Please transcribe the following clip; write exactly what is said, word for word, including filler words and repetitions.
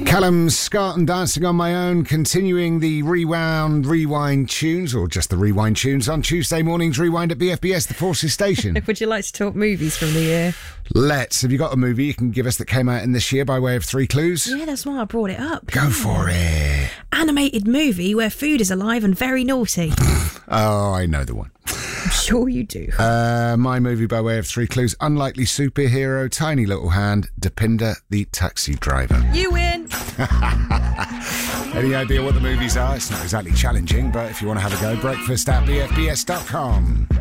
Callum Scott and Dancing on My Own, continuing the Rewound Rewind tunes, or just the Rewind tunes, on Tuesday morning's Rewind at B F B S, the Forces station. Would you like to talk movies from the year? Let's. Have you got a movie you can give us that came out in this year by way of three clues? Yeah, that's why I brought it up. Go for it. Animated movie where food is alive and very naughty. Oh, I know the one. I'm sure you do. Uh, my movie by way of three clues: unlikely superhero, tiny little hand, Depinder the taxi driver. You win. Any idea what the movies are? It's not exactly challenging, but if you want to have a go, breakfast at b f b s dot com.